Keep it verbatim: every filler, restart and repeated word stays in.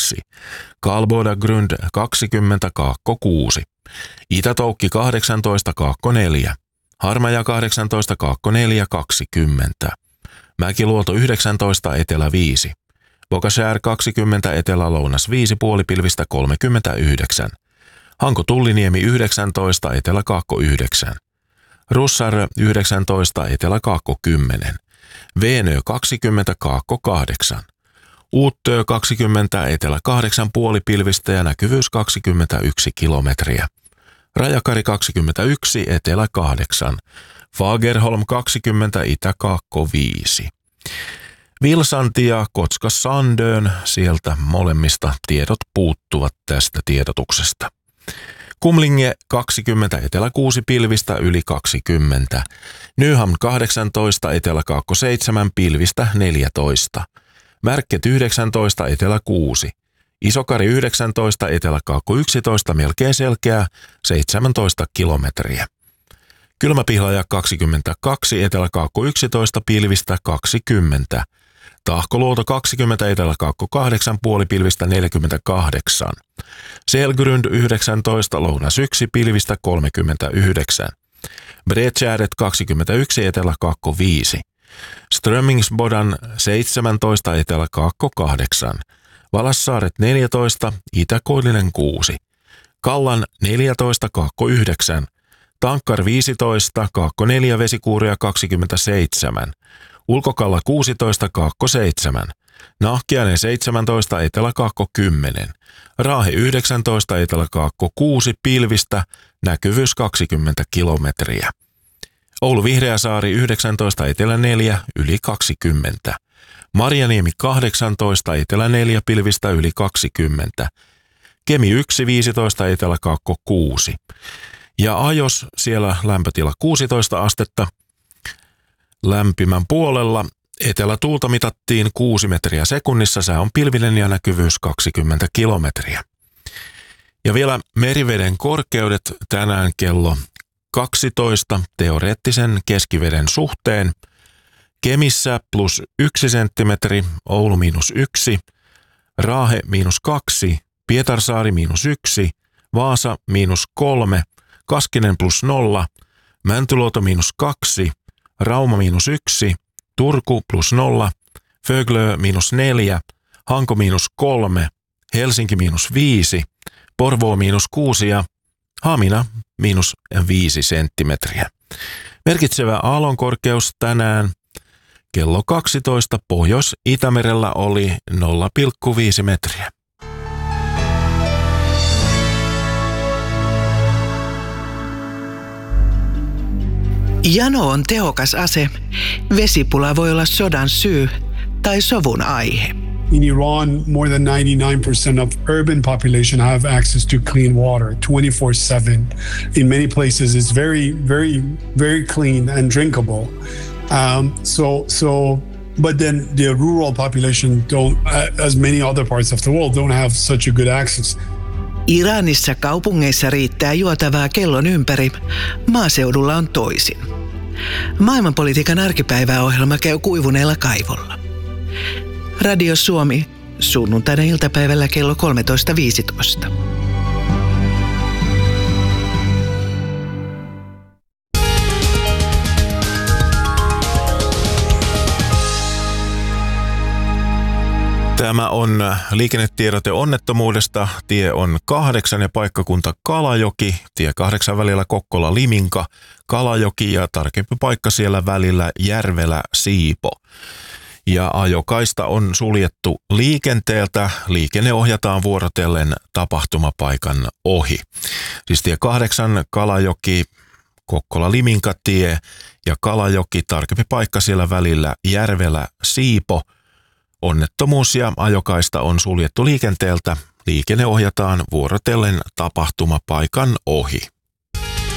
kaksi, Karlboda Grund kaksikymmentä kaakko kuusi, Itä-Toukki kahdeksantoista kaakko neljä, Harmaja kahdeksantoista kaakko neljä kaksikymmentä, Mäkiluoto yhdeksäntoista etelä viisi, Bokashär kaksikymmentä etelä-lounas viisi puolipilvistä kolmekymmentäyhdeksän, Hanko Tulliniemi yhdeksäntoista etelä kaakko yhdeksän, Russarö yhdeksäntoista etelä kaakko kymmenen, Veenö kaksikymmentä kaakko kahdeksan, Uuttöö kaksikymmentä etelä kahdeksan puolipilvistä ja näkyvyys kaksikymmentäyksi kilometriä, Rajakari kaksikymmentäyksi etelä kahdeksan, Fagerholm kaksikymmentä itä kaakko viisi. Vilsanti ja Kotska-Sandön, sieltä molemmista tiedot puuttuvat tästä tiedotuksesta. Kumlinge kaksikymmentä etelä kuusi pilvistä yli kaksikymmentä, Nyhamn kahdeksantoista etelä kaakko seitsemän pilvistä neljätoista, Märket yhdeksäntoista etelä kuusi, Isokari yhdeksäntoista etelä kaakko yksitoista melkein selkeää seitsemäntoista kilometriä. Kylmäpihlaja kaksikymmentäkaksi etelä kaakko yksitoista pilvistä kaksikymmentä, Tahkoluoto kaksikymmentä etelä kaakko kahdeksan puolipilvistä neljäkymmentäkahdeksan, Selgrund yhdeksäntoista lounas yksi pilvistä kolmekymmentäyhdeksän, Bredtjärdet kaksikymmentäyksi etelä kaakko viisi, Strömingsbodan seitsemäntoista etelä kaakko kahdeksan, Valassaaret neljätoista Itä-Koillinen kuusi, Kallan neljätoista kaakko yhdeksän, Tankkar viisitoista kaakko neljä Vesikuuria kaksikymmentäseitsemän, Ulkokalla kuusitoista kaakko seitsemän, Nahkiainen seitsemäntoista etelä kaakko kymmenen, Raahe yhdeksäntoista etelä kaakko kuusi pilvistä, näkyvyys kaksikymmentä kilometriä. Oulu Vihreäsaari yhdeksäntoista etelä neljä yli kaksikymmentä, Marjaniemi kahdeksantoista etelä neljä pilvistä yli kaksikymmentä, Kemi yksi viisitoista etelä kaakko kuusi. Ja Ajos siellä lämpötila kuusitoista astetta. Lämpimän puolella etelätuulta mitattiin kuusi metriä sekunnissa, sää on pilvinen ja näkyvyys kaksikymmentä kilometriä. Ja vielä meriveden korkeudet tänään kello kaksitoista teoreettisen keskiveden suhteen. Kemissä plus yksi senttimetri, Oulu miinus yksi, Raahe miinus kaksi, Pietarsaari miinus yksi, Vaasa miinus kolme, Kaskinen plus nolla, Mäntyluoto miinus kaksi, Rauma miinus yksi, Turku plus nolla, Föglö miinus neljä, Hanko miinus kolme, Helsinki miinus viisi, Porvoo miinus kuusi ja Hamina miinus viisi senttimetriä. Merkitsevä aallonkorkeus tänään kello kaksitoista Pohjois-Itämerellä oli nolla pilkku viisi metriä. Jano on tehokas ase. Vesipula voi olla sodan syy tai sovun aihe. In Iran, more than ninety-nine percent of urban population have access to clean water twenty-four seven. In many places, it's very, very, very clean and drinkable. Um, so, so, but then the rural population don't, uh, as many other parts of the world, don't have such a good access. Iranissa kaupungeissa riittää juotavaa kellon ympäri. Maaseudulla on toisin. Maailmanpolitiikan arkipäiväohjelma käy kuivuneella kaivolla. Radio Suomi, sunnuntaina iltapäivällä kello kolmetoista viisitoista. Tämä on liikennetiedote onnettomuudesta. Tie on kahdeksan ja paikkakunta Kalajoki. Tie kahdeksan välillä Kokkola-Liminka, Kalajoki ja tarkempi paikka siellä välillä Järvelä-Siipo. Ja ajokaista on suljettu liikenteeltä. Liikenne ohjataan vuorotellen tapahtumapaikan ohi. Siis tie kahdeksan Kalajoki, Kokkola-Liminka-tie ja Kalajoki, tarkempi paikka siellä välillä Järvelä-Siipo. Onnettomuus ja ajokaista on suljettu liikenteeltä. Liikenne ohjataan vuorotellen tapahtumapaikan ohi.